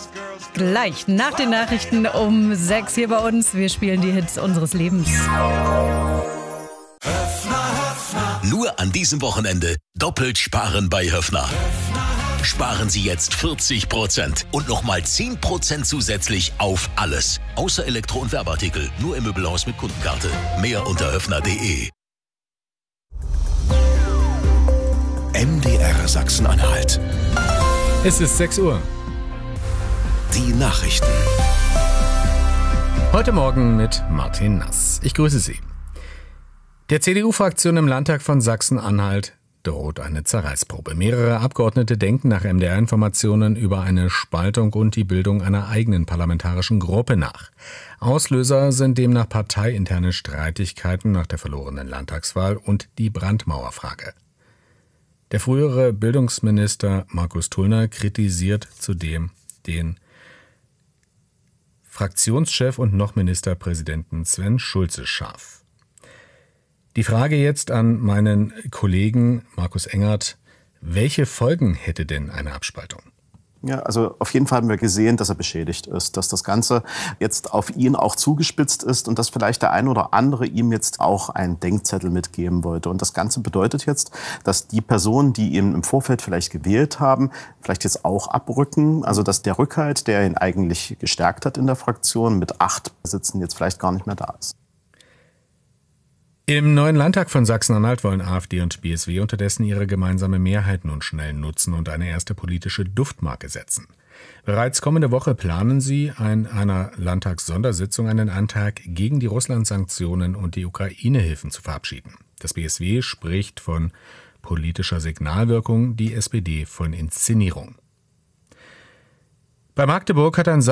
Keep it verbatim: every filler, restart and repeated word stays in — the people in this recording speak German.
Gleich nach den Nachrichten um sechs hier bei uns. Wir spielen die Hits unseres Lebens. Nur an diesem Wochenende doppelt sparen bei Höffner. Sparen Sie jetzt vierzig Prozent und nochmal zehn Prozent zusätzlich auf alles. Außer Elektro- und Werbeartikel. Nur im Möbelhaus mit Kundenkarte. Mehr unter höffner punkt de. M D R Sachsen-Anhalt. Es ist sechs Uhr. Die Nachrichten. Heute Morgen mit Martin Nass. Ich grüße Sie. Der C D U-Fraktion im Landtag von Sachsen-Anhalt droht eine Zerreißprobe. Mehrere Abgeordnete denken nach M D R-Informationen über eine Spaltung und die Bildung einer eigenen parlamentarischen Gruppe nach. Auslöser sind demnach parteiinterne Streitigkeiten nach der verlorenen Landtagswahl und die Brandmauerfrage. Der frühere Bildungsminister Markus Tullner kritisiert zudem den Fraktionschef und noch Ministerpräsidenten Sven Schulze scharf. Die Frage jetzt an meinen Kollegen Markus Engert: Welche Folgen hätte denn eine Abspaltung? Ja, also auf jeden Fall haben wir gesehen, dass er beschädigt ist, dass das Ganze jetzt auf ihn auch zugespitzt ist und dass vielleicht der ein oder andere ihm jetzt auch einen Denkzettel mitgeben wollte. Und das Ganze bedeutet jetzt, dass die Personen, die ihn im Vorfeld vielleicht gewählt haben, vielleicht jetzt auch abrücken. Also dass der Rückhalt, der ihn eigentlich gestärkt hat in der Fraktion, mit acht Sitzen jetzt vielleicht gar nicht mehr da ist. Im neuen Landtag von Sachsen-Anhalt wollen AfD und B S W unterdessen ihre gemeinsame Mehrheit nun schnell nutzen und eine erste politische Duftmarke setzen. Bereits kommende Woche planen sie, in einer Landtagssondersitzung einen Antrag gegen die Russland-Sanktionen und die Ukraine-Hilfen zu verabschieden. Das B S W spricht von politischer Signalwirkung, die S P D von Inszenierung. Bei Magdeburg hat ein